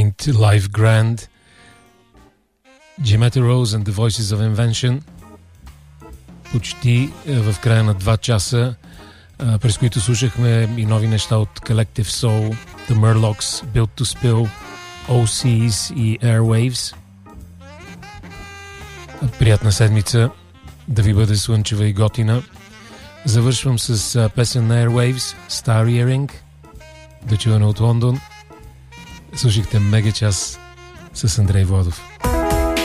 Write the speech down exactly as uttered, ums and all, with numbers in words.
Joint Live Grand, Jimetta Rose and the Voices of Invention, почти в края на два часа, през които слушахме и нови неща от Collective Soul, The Murlocs, Built to Spill, о си's и Airwaves. Приятна седмица, да ви бъде слънчева и готина. Завършвам с песен на Airwaves, Star Earring, да чуване от Лондон. Слушахте Мега час с Андрей Владов.